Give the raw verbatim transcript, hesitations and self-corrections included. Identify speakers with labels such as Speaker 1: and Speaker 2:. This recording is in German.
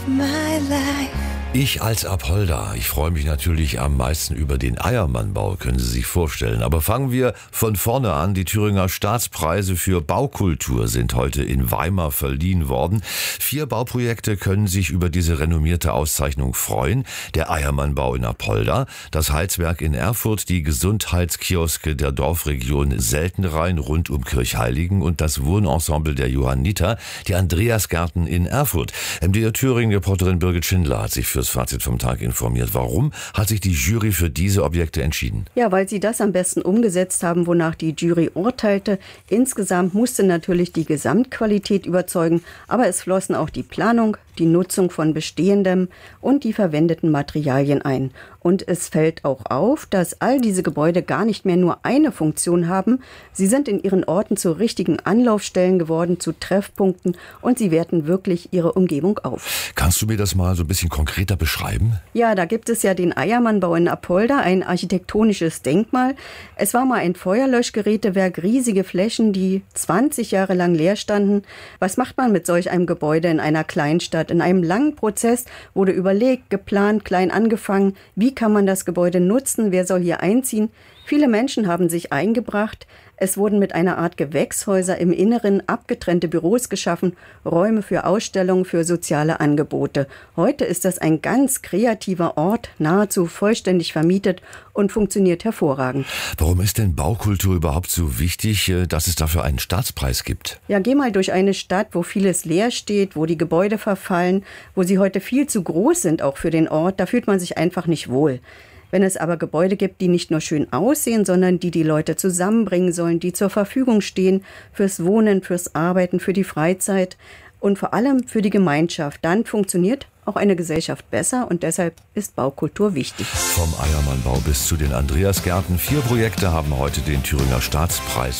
Speaker 1: my life.
Speaker 2: Ich als Apolda, ich freue mich natürlich am meisten über den Eiermannbau, können Sie sich vorstellen. Aber fangen wir von vorne an. Die Thüringer Staatspreise für Baukultur sind heute in Weimar verliehen worden. Vier Bauprojekte können sich über diese renommierte Auszeichnung freuen. Der Eiermannbau in Apolda, das Heizwerk in Erfurt, die Gesundheitskioske der Dorfregion Seltenrhein rund um Kirchheiligen und das Wohnensemble der Johanniter, die Andreasgärten in Erfurt. M D R Thüringen-Reporterin Birgit Schindler hat sich für das Fazit vom Tag informiert. Warum hat sich die Jury für diese Objekte entschieden?
Speaker 3: Ja, weil sie das am besten umgesetzt haben, wonach die Jury urteilte. Insgesamt musste natürlich die Gesamtqualität überzeugen, aber es flossen auch die Planung, die Nutzung von Bestehendem und die verwendeten Materialien ein. Und es fällt auch auf, dass all diese Gebäude gar nicht mehr nur eine Funktion haben. Sie sind in ihren Orten zu richtigen Anlaufstellen geworden, zu Treffpunkten, und sie werten wirklich ihre Umgebung auf.
Speaker 2: Kannst du mir das mal so ein bisschen konkreter beschreiben?
Speaker 3: Ja, da gibt es ja den Eiermannbau in Apolda, ein architektonisches Denkmal. Es war mal ein Feuerlöschgerätewerk, riesige Flächen, die zwanzig Jahre lang leer standen. Was macht man mit solch einem Gebäude in einer Kleinstadt? In einem langen Prozess wurde überlegt, geplant, klein angefangen, wie kann man das Gebäude nutzen, wer soll hier einziehen. Viele Menschen haben sich eingebracht. Es wurden mit einer Art Gewächshäuser im Inneren abgetrennte Büros geschaffen, Räume für Ausstellungen, für soziale Angebote. Heute ist das ein ganz kreativer Ort, nahezu vollständig vermietet und funktioniert hervorragend.
Speaker 2: Warum ist denn Baukultur überhaupt so wichtig, dass es dafür einen Staatspreis gibt?
Speaker 3: Ja, geh mal durch eine Stadt, wo vieles leer steht, wo die Gebäude verfallen, wo sie heute viel zu groß sind, auch für den Ort. Da fühlt man sich einfach nicht wohl. Wenn es aber Gebäude gibt, die nicht nur schön aussehen, sondern die die Leute zusammenbringen sollen, die zur Verfügung stehen fürs Wohnen, fürs Arbeiten, für die Freizeit und vor allem für die Gemeinschaft, dann funktioniert auch eine Gesellschaft besser, und deshalb ist Baukultur wichtig.
Speaker 2: Vom Eiermannbau bis zu den Andreasgärten. Vier Projekte haben heute den Thüringer Staatspreis